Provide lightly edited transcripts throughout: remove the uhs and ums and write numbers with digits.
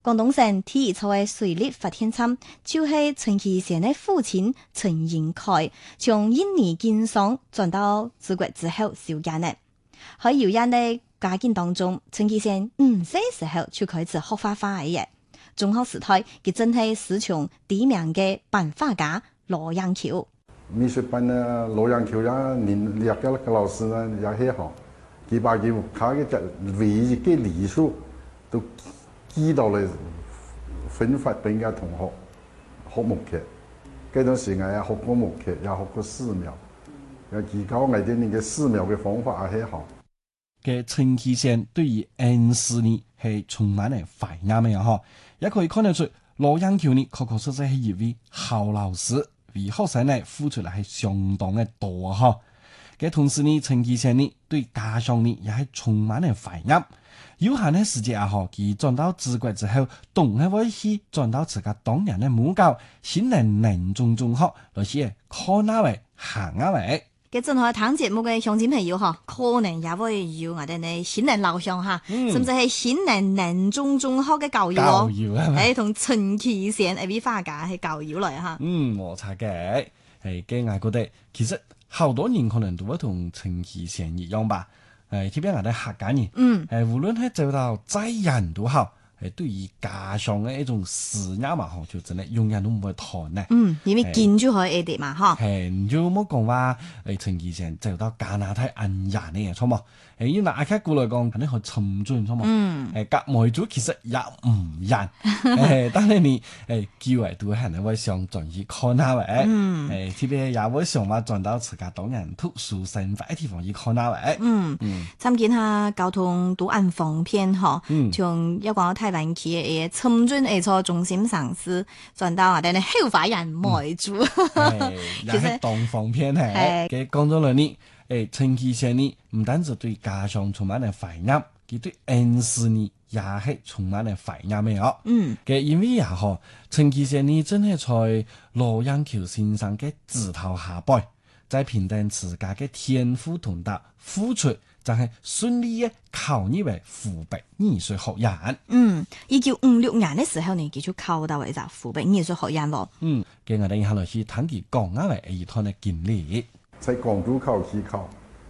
廣東省第一座嘅水力發電廠，就係陳其賢嘅父親陳應凱從印尼經商轉到中國之後修建嘅。喺遙遠嘅家境當中，陳其賢5歲時候就開始學畫畫嘅。中學時代，佢真係師從知名嘅版畫家羅陽橋。 美術班呢，羅陽橋呀，連兩個老師呢也很好，佢把佢佢嘅唯一嘅禮數都寄到嚟分發俾嘅同學學木刻。嗰陣時我也學過木刻，也學過素描，又技巧我哋呢個素描嘅方法也很好。 嘅陳其賢對於恩師呢係充滿了懷念嘅嗬，也可以看得出羅陽橋呢確確實實係一位好老師，為學生呢付出嚟係相當嘅多嗬。嘅同時呢，陳其賢呢對家鄉呢也係充滿了懷念。有限嘅時間啊嗬，佢轉到中國之後，動係會去轉到自家當年嘅母校新寧中學來去考那位行那位。 嘅正好聽節目嘅鄉親朋友嗬，可能也會有我哋嘅新寧老鄉哈，甚至係新寧中學嘅教育哦，係同陳其賢一位畫家係教育嚟哈。 冇錯嘅，係嘅，我覺得其實好多人可能都會同陳其賢一樣吧。特別我哋客家人，無論係走到濟人都好，對於家鄉嘅一種思念嘛，就真係永遠都唔會斷呢。 因為建築可以啲嘛，嗬。 你就冇講話陳其賢走到加拿大安人呢，錯冇？因為阿客過來講，肯定好沉重，錯冇？隔梅族其實也唔人，但係你機會都係會想轉去看下位，特別也會想話轉到自家當人讀書生活嘅地方去看下位。 參見下交通都很方便嗬，從一個台灣企業深圳一座中心城市轉到我哋嘅後花園梅族， 也係當方便嘅。嘅講咗嚟呢。陳其賢呢，唔單止對家鄉充滿了懷念，佢對恩師呢也係充滿了懷念嘅哦。嘅因為也好，陳其賢呢真係在羅陽橋先生嘅指導下輩，在評定自家嘅天賦同達付出，就係順利嘅考入為湖北藝術學院。 1956年嘅時候呢，佢就考到為咗湖北藝術學院咯。 嘅我哋以後來去睇佢講下為一趟嘅經歷。 在廣州考期考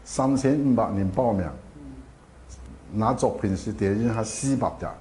3500人報名，拿作品是電影係400家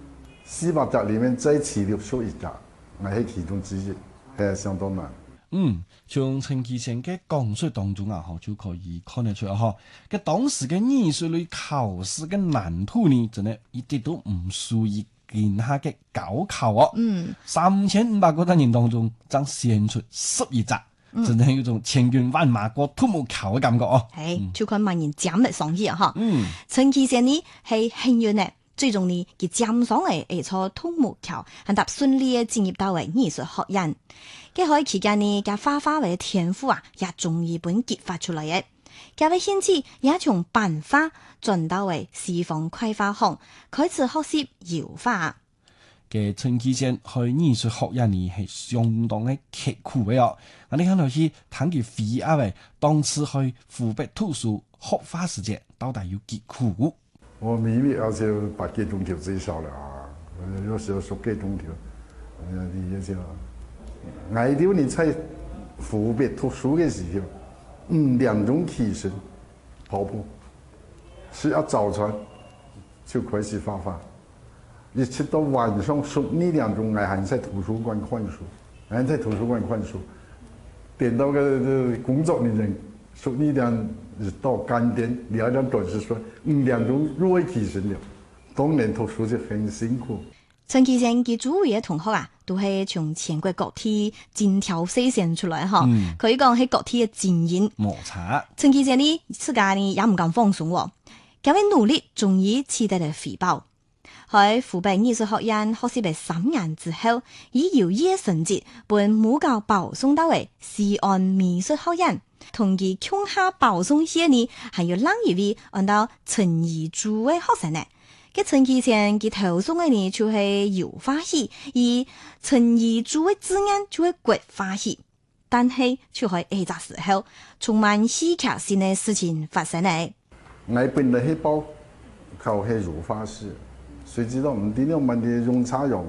，400家裏面最齊的數一家，我係其中之一，係相當難。 從陳其賢嘅講述當中啊，就可以看得出啊，嘅當時嘅藝術類考試嘅難度呢，真係一啲都唔屬於其他嘅高考哦。3500個人當中，將選出11家。真係有種千軍萬馬過獨木橋嘅感覺哦。 就看萬人斬嚟上去啊！陳其賢呢係幸運嘅，最終呢佢斬上嚟一座獨木橋，很達順利嘅進入到為藝術學院。佢喺期間呢，佢畫畫嘅天賦啊，也終於本激發出嚟嘅。佢嘅興趣也從版畫轉到為西方繪畫行，開始學習油畫。 嘅陳其賢去藝術學院呢係相當嘅刻苦嘅哦。我哋看落去睇佢飛啊喂，當次去湖北讀書學畫時節，到底有幾苦？ 我明明有時候把幾鐘頭最少了啊，有時候說幾鐘頭，也就挨到你在湖北讀書嘅時候，2點鐘起身跑步，吃一早餐就開始畫畫。一直到晚上12點鐘，我還在圖書館看書，點到個工作人員12點到10點，2點準時睡，5點鐘又會起身了。當年讀書就很辛苦。 陳其賢嘅周圍嘅同學啊，都係從全國各地精挑細選出來哈，可以講係各地嘅精英。 冇錯。 陳其賢呢，自家呢也唔敢放鬆喎，咁樣努力終於取得了回報。喺湖北藝術學院學習了3年之後，以優異成績本母校保送到為西安美術學院，同佢共下保送協議，還有另一位按到陳怡珠嘅學生呢。嘅陳其賢佢投送嘅呢就係油畫系，而陳怡珠嘅字眼就係國畫系，但係就喺呢個時候充滿戲劇性嘅事情發生呢。 我本來係報考係油畫系。 誰知道唔掂了問題用差用。